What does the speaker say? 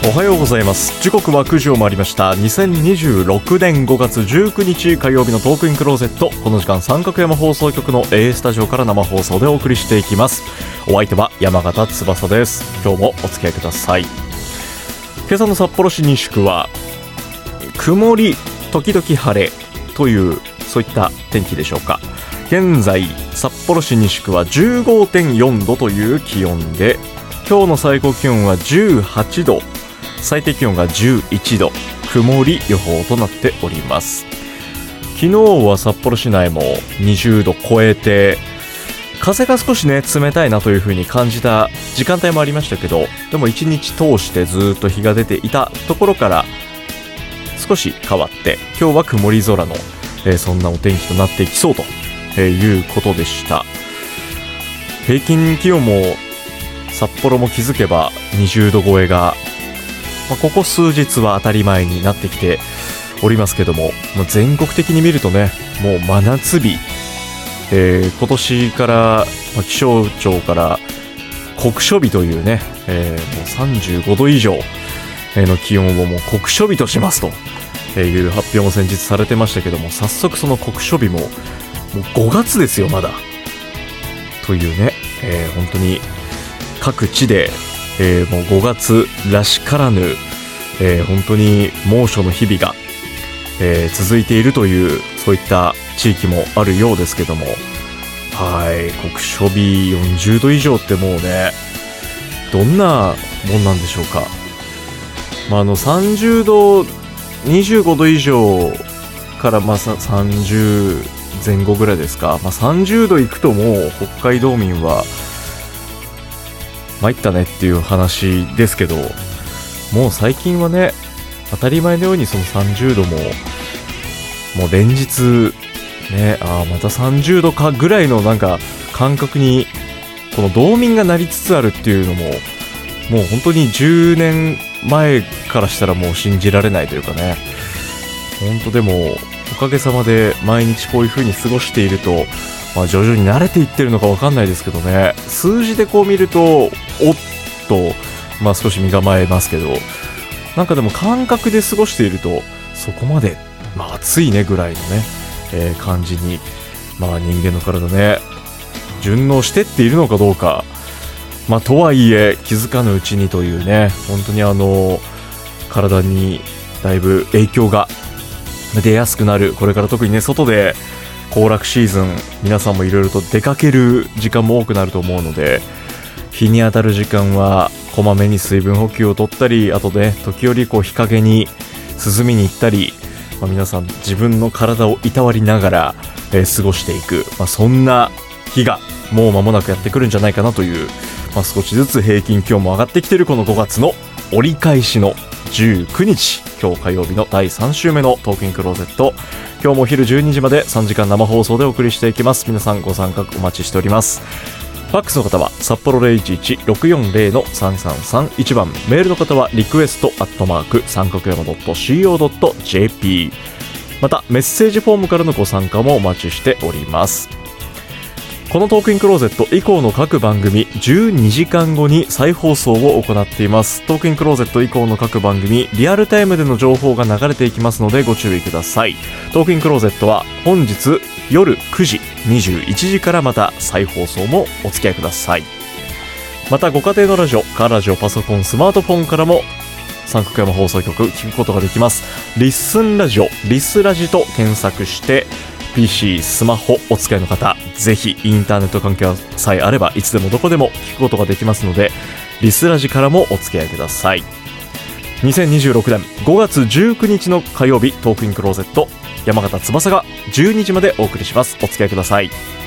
おはようございます。時刻は9時を回りました。2026年5月19日火曜日のトークインクローゼット。この時間三角山放送局の A スタジオから生放送でお送りしていきます。お相手は山形翼です。今日もお付き合いください。今朝の札幌市西区は曇り時々晴れというそういった天気でしょうか。現在札幌市西区は 15.4 度という気温で、今日の最高気温は18度、最低気温が11度、曇り予報となっております。昨日は札幌市内も20度超えて、風が少しね冷たいなという風に感じた時間帯もありましたけど、でも一日通してずっと日が出ていたところから少し変わって、今日は曇り空の、そんなお天気となっていきそうということでした。平均気温も札幌も気づけば20度超えが、ここ数日は当たり前になってきておりますけども、全国的に見るとね、もう真夏日、今年から、気象庁から酷暑日というね、もう35度以上の気温をもう酷暑日としますという発表も先日されてましたけども、早速その酷暑日ももう5月ですよまだというね、本当に各地で、もう5月らしからぬ、本当に猛暑の日々が、続いているというそういった地域もあるようですけども、酷暑日40度以上ってもうね、どんなもんなんでしょうか。30度25度以上から30前後ぐらいですか。30度いくともう北海道民は参ったねっていう話ですけど、もう最近はね当たり前のようにその30度ももう連日ね、また30度かぐらいのなんか感覚にこの道民がなりつつあるっていうのも、もう本当に10年前からしたらもう信じられないというかね。本当でもおかげさまで毎日こういう風に過ごしていると、徐々に慣れていってるのか分かんないですけどね、数字でこう見るとおっと、少し身構えますけど、なんかでも感覚で過ごしているとそこまで、暑いねぐらいのね、感じに、人間の体ね順応してっているのかどうか、とはいえ気づかぬうちにというね、本当に体にだいぶ影響が出やすくなる、これから特にね外で行楽シーズン、皆さんもいろいろと出かける時間も多くなると思うので、日に当たる時間はこまめに水分補給を取ったり、あとね時折こう日陰に涼みに行ったり、皆さん自分の体をいたわりながら、過ごしていく、そんな日がもう間もなくやってくるんじゃないかなという、少しずつ平均気温も上がってきているこの5月の折り返しの19日、今日火曜日の第3週目のトークインクローゼット。今日もお昼12時まで3時間生放送でお送りしていきます。皆さんご参加お待ちしております。ファックスの方は札幌 011-640-333 番、メールの方はリクエスト三角山 .co.jp、 またメッセージフォームからのご参加もお待ちしております。このトークインクローゼット以降の各番組12時間後に再放送を行っています。トークインクローゼット以降の各番組リアルタイムでの情報が流れていきますのでご注意ください。トークインクローゼットは本日夜9時21時からまた再放送もお付き合いください。またご家庭のラジオ、カーラジオ、パソコン、スマートフォンからも三角山放送局聞くことができます。リッスンラジオ、リスラジと検索して PC、スマホお使いの方、ぜひインターネット環境さえあればいつでもどこでも聞くことができますので、リスラジからもお付き合いください。2026年5月19日の火曜日、トークインクローゼット、山形翼が12時までお送りします。お付き合いください。